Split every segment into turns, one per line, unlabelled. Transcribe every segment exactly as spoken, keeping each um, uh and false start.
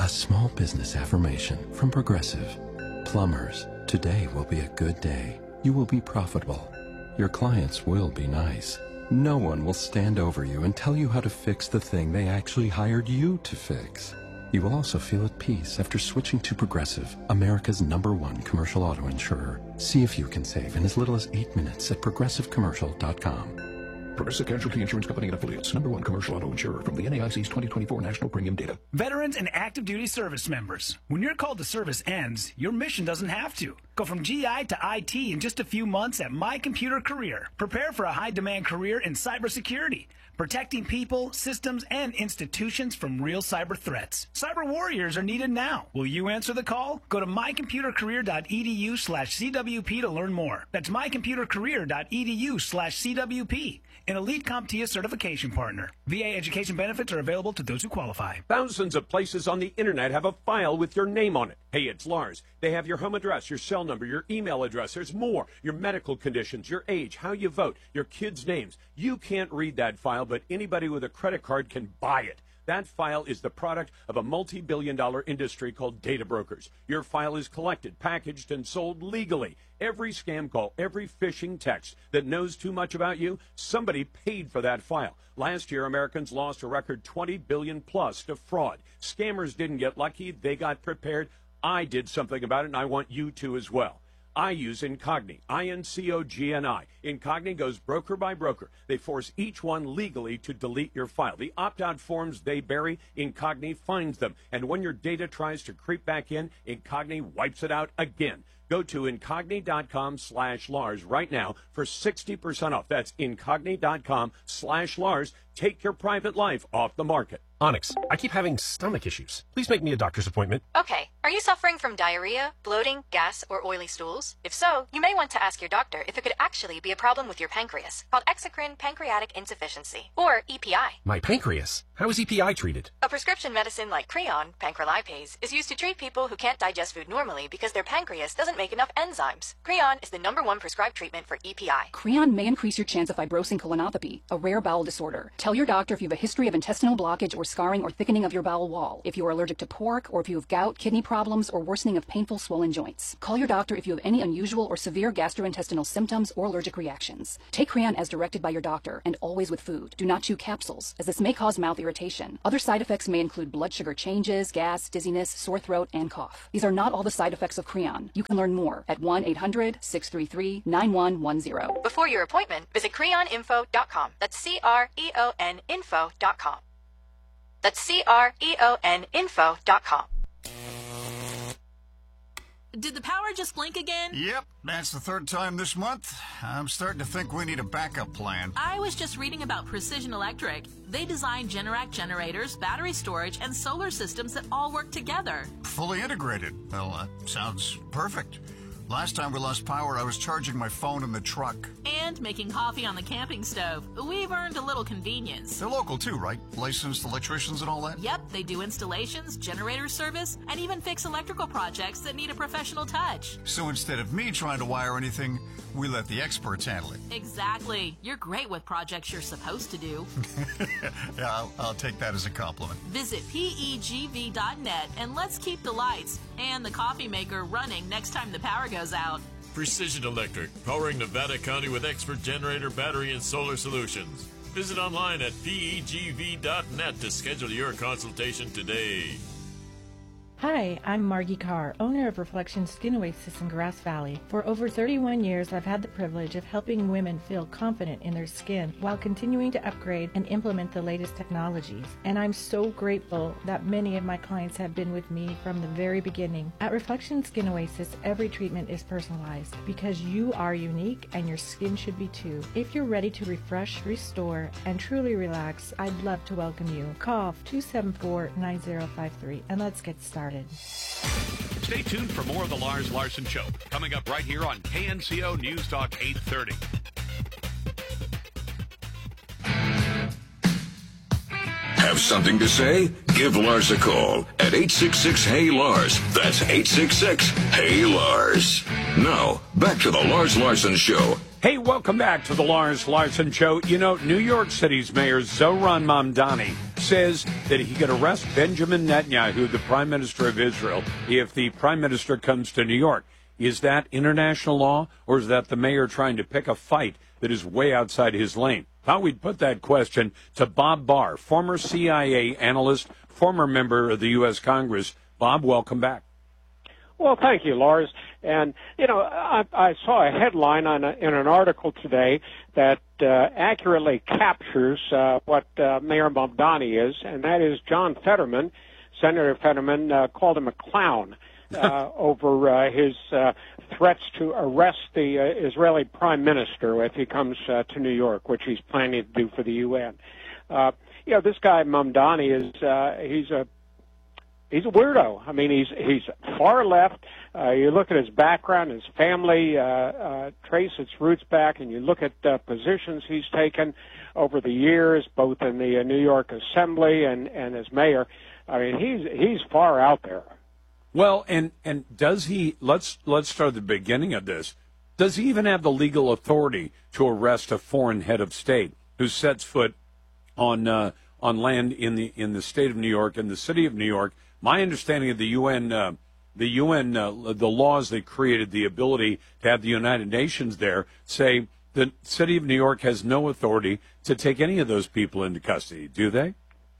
A small business affirmation from Progressive. Plumbers, today will be a good day. You will be profitable. Your clients will be nice. No one will stand over you and tell you how to fix the thing they actually hired you to fix. You will also feel at peace after switching to Progressive, America's number one commercial auto insurer. See if you can save in as little as eight minutes at progressive commercial dot com.
Progressive Casualty Insurance Company and Affiliates. Number one commercial auto insurer from the N A I C's twenty twenty-four National Premium Data.
Veterans and active duty service members. When your call to service ends, your mission doesn't have to. Go from G I to I T in just a few months at My Computer Career. Prepare for a high-demand career in cybersecurity, protecting people, systems, and institutions from real cyber threats. Cyber warriors are needed now. Will you answer the call? Go to my computer career dot e d u slash c w p to learn more. That's my computer career dot e d u slash c w p. An elite CompTIA certification partner. V A education benefits are available to those who qualify.
Thousands of places on the internet have a file with your name on it. Hey, it's Lars. They have your home address, your cell number, your email address. There's more. Your medical conditions, your age, how you vote, your kids' names. You can't read that file, but anybody with a credit card can buy it. That file is the product of a multi-billion dollar industry called data brokers. Your file is collected, packaged, and sold legally. Every scam call, every phishing text that knows too much about you, somebody paid for that file. Last year, Americans lost a record twenty billion dollars plus to fraud. Scammers didn't get lucky. They got prepared. I did something about it, and I want you to as well. I use Incogni, I N C O G N I. Incogni goes broker by broker. They force each one legally to delete your file. The opt-out forms they bury, Incogni finds them. And when your data tries to creep back in, Incogni wipes it out again. Go to incogni dot com slash Lars right now for sixty percent off. That's incogni dot com slash Lars. Take your private life off the market.
Onyx, I keep having stomach issues. Please make me a doctor's appointment.
Okay. Are you suffering from diarrhea, bloating, gas, or oily stools? If so, you may want to ask your doctor if it could actually be a problem with your pancreas, called exocrine pancreatic insufficiency, or E P I.
My pancreas? How is E P I treated?
A prescription medicine like Creon, pancrelipase, is used to treat people who can't digest food normally because their pancreas doesn't make enough enzymes. Creon is the number one prescribed treatment for E P I.
Creon may increase your chance of fibrosing colonopathy, a rare bowel disorder. Tell your doctor if you have a history of intestinal blockage or scarring or thickening of your bowel wall, if you are allergic to pork, or if you have gout, kidney problems, or worsening of painful swollen joints. Call your doctor if you have any unusual or severe gastrointestinal symptoms or allergic reactions. Take Creon as directed by your doctor, and always with food. Do not chew capsules, as this may cause mouth irritation. Other side effects may include blood sugar changes, gas, dizziness, sore throat, and cough. These are not all the side effects of Creon. You can learn more at one eight hundred, six three three, nine one one zero.
Before your appointment, visit creon info dot com. That's C R E O N info dot com. That's C R E O N info dot com.
Did the power just blink again?
Yep, that's the third time this month. I'm starting to think we need a backup plan.
I was just reading about Precision Electric. They design Generac generators, battery storage, and solar systems that all work together.
Fully integrated. Well, uh, sounds perfect. Last time we lost power, I was charging my phone in the truck.
And making coffee on the camping stove. We've earned a little convenience.
They're local too, right? Licensed electricians and all that?
Yep, they do installations, generator service, and even fix electrical projects that need a professional touch.
So instead of me trying to wire anything, we let the experts handle it.
Exactly. You're great with projects you're supposed to do.
Yeah, I'll, I'll take that as a compliment.
Visit P E G V dot net and let's keep the lights and the coffee maker running next time the power goes out.
Precision Electric, powering Nevada County with expert generator, battery, and solar solutions. Visit online at P E G V dot net to schedule your consultation today.
Hi, I'm Margie Carr, owner of Reflection Skin Oasis in Grass Valley. For over thirty-one years, I've had the privilege of helping women feel confident in their skin while continuing to upgrade and implement the latest technologies. And I'm so grateful that many of my clients have been with me from the very beginning. At Reflection Skin Oasis, every treatment is personalized because you are unique and your skin should be too. If you're ready to refresh, restore, and truly relax, I'd love to welcome you. Call two seven four, nine zero five three and let's get started.
Stay tuned for more of the Lars Larson Show, coming up right here on K N C O News Talk eight thirty.
Have something to say? Give Lars a call at eight six six, Hey Lars. That's eight six six, Hey Lars. Now, back to the Lars Larson Show.
Hey, welcome back to the Lars Larson Show. You know, New York City's Mayor Zohran Mamdani says that he could arrest Benjamin Netanyahu, the Prime Minister of Israel, if the Prime Minister comes to New York. Is that international law, or is that the mayor trying to pick a fight that is way outside his lane? Thought we'd put that question to Bob Barr, former C I A analyst, former member of the U S Congress. Bob, welcome back.
Well, thank you, Lars. And, you know, I, I saw a headline on a, in an article today that uh, accurately captures uh, what uh, Mayor Mamdani is, and that is John Fetterman. Senator Fetterman uh, called him a clown uh, over uh, his uh, threats to arrest the uh, Israeli Prime Minister if he comes uh, to New York, which he's planning to do for the U N. Uh, you know, this guy Mamdani is uh, he's a He's a weirdo. I mean, he's he's far left. Uh, you look at his background, his family, uh, uh, trace its roots back, and you look at uh, positions he's taken over the years, both in the uh, New York Assembly and, and as mayor. I mean, he's he's far out there.
Well, and and does he? Let's let's start at the beginning of this. Does he even have the legal authority to arrest a foreign head of state who sets foot on uh, on land in the in the state of New York, in the city of New York? My understanding of the U N, uh, the U N, uh, the laws that created the ability to have the United Nations there say the city of New York has no authority to take any of those people into custody. Do they?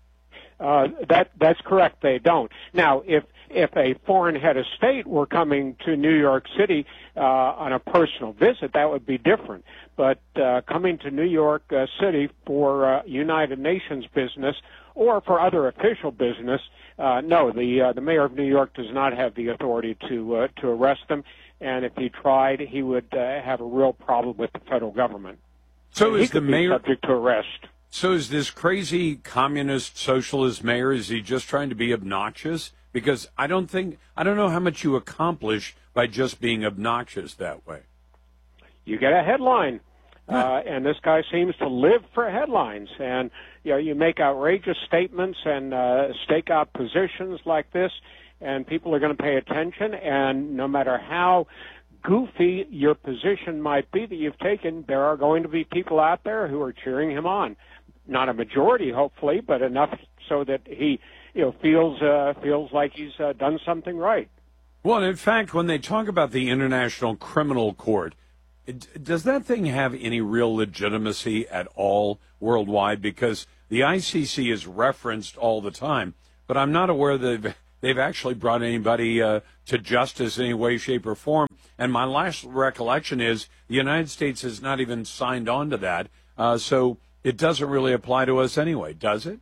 Uh, that that's correct. They don't. Now, if if a foreign head of state were coming to New York City uh, on a personal visit, that would be different. But uh, coming to New York uh, City for uh, United Nations business or for other official business, uh, no, the uh, the mayor of New York does not have the authority to uh, to arrest them. And if he tried, he would uh, have a real problem with the federal government.
So
and
is the mayor
subject to arrest?
So is this crazy communist socialist mayor? Is he just trying to be obnoxious? Because I don't think I don't know how much you accomplish by just being obnoxious that way.
You get a headline. Uh, and this guy seems to live for headlines. And, you know, you make outrageous statements and uh, stake out positions like this, and people are going to pay attention. And no matter how goofy your position might be that you've taken, there are going to be people out there who are cheering him on. Not a majority, hopefully, but enough so that he, you know, feels uh, feels like he's uh, done something right.
Well, in fact, when they talk about the International Criminal Court, does that thing have any real legitimacy at all worldwide? Because the I C C is referenced all the time, but I'm not aware that they've, they've actually brought anybody uh, to justice in any way, shape, or form. And my last recollection is the United States has not even signed on to that, uh, so it doesn't really apply to us anyway, does it?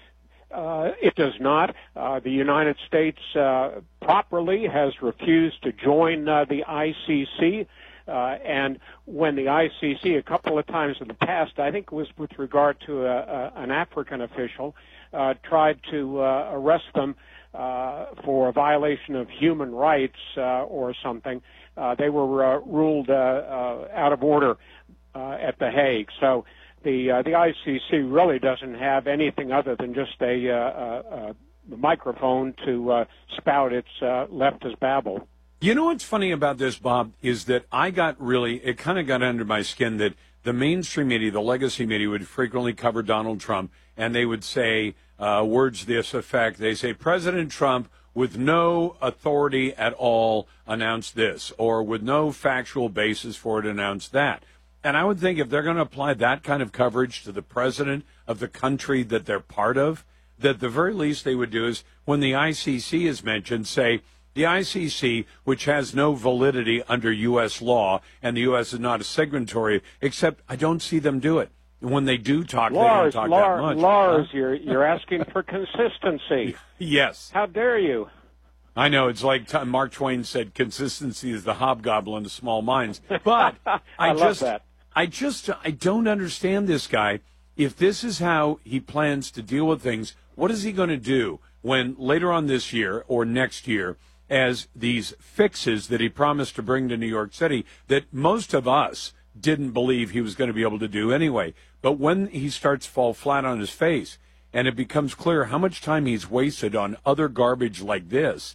Uh, it does not. Uh, the United States uh, properly has refused to join uh, the I C C. Uh, and when the I C C, a couple of times in the past, I think it was with regard to a, a, an African official, uh, tried to uh, arrest them uh, for a violation of human rights uh, or something, uh, they were uh, ruled uh, uh, out of order uh, at The Hague. So the uh, the I C C really doesn't have anything other than just a, uh, a, a microphone to uh, spout its uh, leftist babble.
You know what's funny about this, Bob, is that I got really, it kind of got under my skin that the mainstream media, the legacy media, would frequently cover Donald Trump, and they would say uh, words to this effect. They say, President Trump, with no authority at all, announced this, or with no factual basis for it, announced that. And I would think if they're going to apply that kind of coverage to the president of the country that they're part of, that the very least they would do is, when the I C C is mentioned, say, the I C C, which has no validity under U S law, and the U S is not a signatory, except I don't see them do it. When they do talk,
Lars,
they don't talk
Lars,
that much.
Lars,
huh?
you're, you're asking for consistency.
Yes.
How dare you?
I know. It's like t- Mark Twain said, consistency is the hobgoblin of small minds. But I,
I love
just,
that.
I just, I don't understand this guy. If this is how he plans to deal with things, what is he going to do when later on this year or next year, as these fixes that he promised to bring to New York City that most of us didn't believe he was going to be able to do anyway. But when he starts to fall flat on his face and it becomes clear how much time he's wasted on other garbage like this,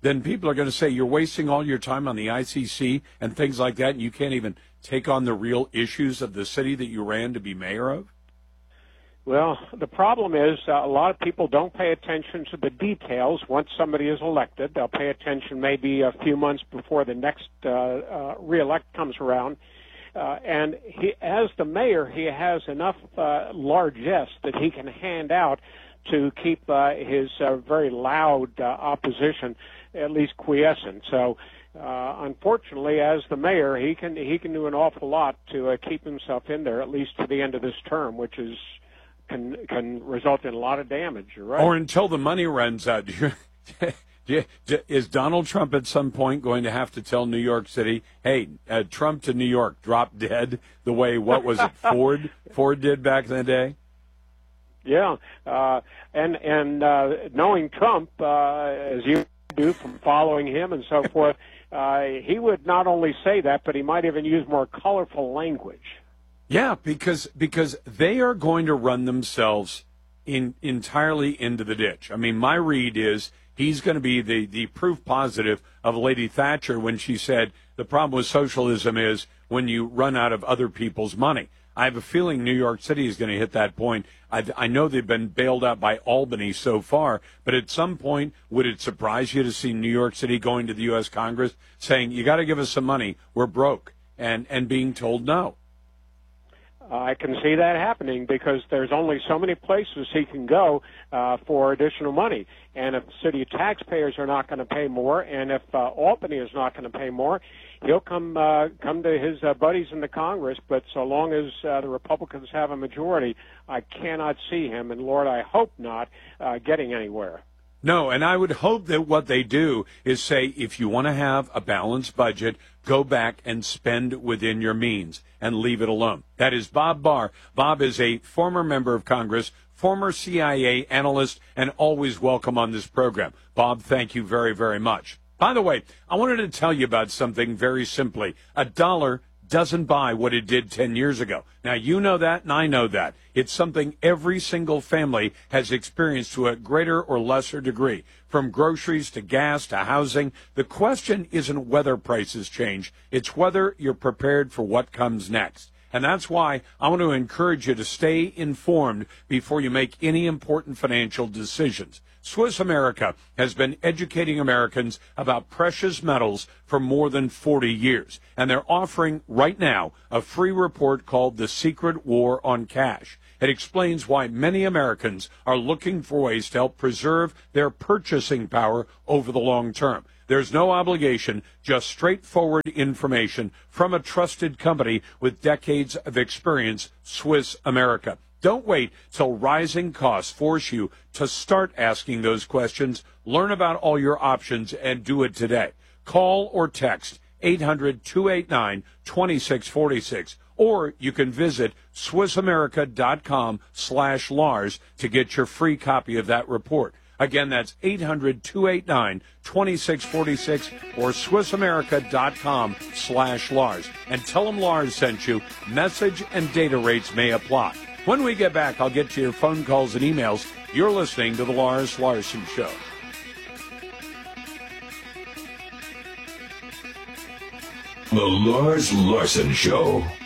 then people are going to say you're wasting all your time on the I C C and things like that, and you can't even take on the real issues of the city that you ran to be mayor of?
Well, the problem is uh, a lot of people don't pay attention to the details once somebody is elected. They'll pay attention maybe a few months before the next uh, uh, re-elect comes around. Uh, and he, as the mayor, he has enough uh, largesse that he can hand out to keep uh, his uh, very loud uh, opposition at least quiescent. So, uh, unfortunately, as the mayor, he can he can do an awful lot to uh, keep himself in there at least to the end of this term, which is can can result in a lot of damage. You're right.
Or until the money runs out. Is Donald Trump at some point going to have to tell New York City, hey, uh, Trump to New York, drop dead, the way, what was it, Ford Ford did back in the day?
Yeah, uh, and and uh, knowing Trump, uh, as you do from following him and so forth, uh, he would not only say that, but he might even use more colorful language.
Yeah, because because they are going to run themselves in entirely into the ditch. I mean, my read is he's going to be the, the proof positive of Lady Thatcher when she said the problem with socialism is when you run out of other people's money. I have a feeling New York City is going to hit that point. I, I know they've been bailed out by Albany so far, but at some point, would it surprise you to see New York City going to the U S Congress saying, you got to give us some money, we're broke, and, and being told no?
I can see that happening because there's only so many places he can go uh, for additional money. And if city taxpayers are not going to pay more, and if uh, Albany is not going to pay more, he'll come uh, come to his uh, buddies in the Congress. But so long as uh, the Republicans have a majority, I cannot see him, and Lord, I hope not, uh, getting anywhere.
No, and I would hope that what they do is say, if you want to have a balanced budget, go back and spend within your means and leave it alone. That is Bob Barr. Bob is a former member of Congress, former C I A analyst, and always welcome on this program. Bob, thank you very, very much. By the way, I wanted to tell you about something very simply. A dollar doesn't buy what it did ten years ago. Now, you know that, and I know that. It's something every single family has experienced to a greater or lesser degree, from groceries to gas to housing. The question isn't whether prices change. It's whether you're prepared for what comes next. And that's why I want to encourage you to stay informed before you make any important financial decisions. Swiss America has been educating Americans about precious metals for more than forty years, and they're offering right now a free report called The Secret War on Cash. It explains why many Americans are looking for ways to help preserve their purchasing power over the long term. There's no obligation, just straightforward information from a trusted company with decades of experience, Swiss America. Don't wait till rising costs force you to start asking those questions. Learn about all your options and do it today. Call or text eight hundred, two eight nine, two six four six, or you can visit swissamerica.com slash Lars to get your free copy of that report. Again, that's eight hundred, two eight nine, two six four six or swissamerica.com slash Lars. And tell them Lars sent you. Message and data rates may apply. When we get back, I'll get to your phone calls and emails. You're listening to The Lars Larson Show.
The Lars Larson Show.